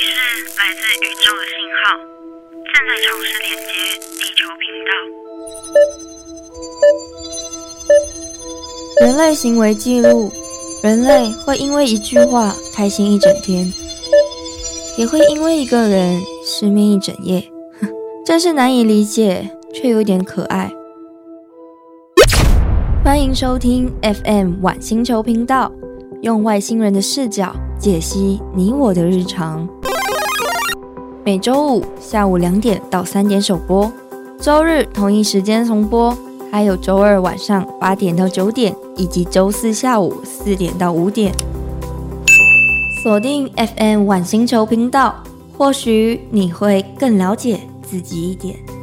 是来自宇宙的信号，正在尝试连接地球频道。 人类行为记录，人类会因为一句话开心一整天，也会因为一个人失眠一整夜，真是难以理解，却有点可爱。欢迎收听 FM 晚星球频道，用外星人的视角解析你我的日常。每周五下午2点到3点首播，周日同一时间重播，还有周二晚上8点到9点，以及周四下午4点到5点。锁定 FM 晚星球频道，或许你会更了解自己一点。